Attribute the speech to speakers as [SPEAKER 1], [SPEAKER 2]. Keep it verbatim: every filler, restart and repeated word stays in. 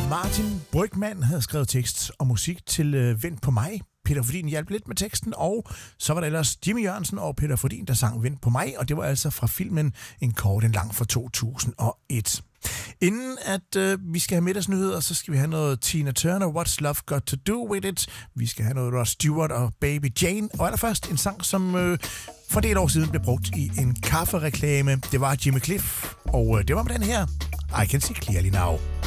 [SPEAKER 1] Martin Brygmann havde skrevet tekst og musik til øh, Vent på mig. Peter Fordin hjalp lidt med teksten, og så var der ellers Jimmy Jørgensen og Peter Fordin, der sang Vent på mig, og det var altså fra filmen En kort, en lang fra to tusind og et. Inden at øh, vi skal have middagsnyheder, så skal vi have noget Tina Turner, What's Love Got To Do With It. Vi skal have noget Ross Stewart og Baby Jane, og allerførst en sang, som øh, for det et år siden blev brugt i en kaffereklame. Det var Jimmy Cliff, og øh, det var med den her I Can See Clearly Now.